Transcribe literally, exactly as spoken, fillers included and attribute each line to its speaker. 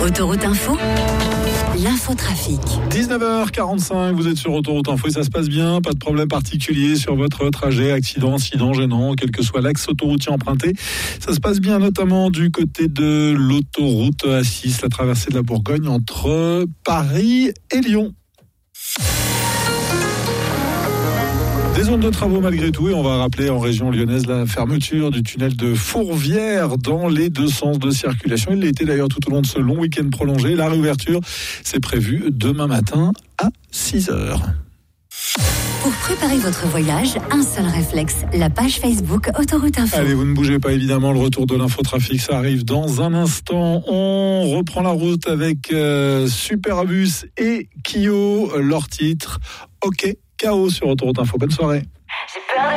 Speaker 1: Autoroute Info, l'infotrafic.
Speaker 2: dix-neuf heures quarante-cinq, vous êtes sur Autoroute Info et ça se passe bien, pas de problème particulier sur votre trajet, accident, incident gênant, quel que soit l'axe autoroutier emprunté. Ça se passe bien notamment du côté de l'autoroute A six, la traversée de la Bourgogne entre Paris et Lyon. Des zones de travaux malgré tout, et on va rappeler en région lyonnaise la fermeture du tunnel de Fourvière dans les deux sens de circulation. Il l'était d'ailleurs tout au long de ce long week-end prolongé. La réouverture, c'est prévu demain matin à six heures.
Speaker 1: Pour préparer votre voyage, un seul réflexe, la page Facebook Autoroute Info.
Speaker 2: Allez, vous ne bougez pas évidemment, le retour de l'infotrafic, ça arrive dans un instant. On reprend la route avec euh, Superbus et Kyo, leur titre. Ok, K O sur Autoroute Info. Bonne soirée.